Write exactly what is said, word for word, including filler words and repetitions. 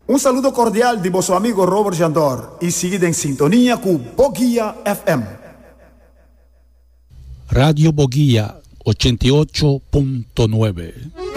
Un saludo cordial de vuestro amigo Robert Jandor y seguid en sintonía con Boguía F M. Radio Boguía ochenta y ocho punto nueve.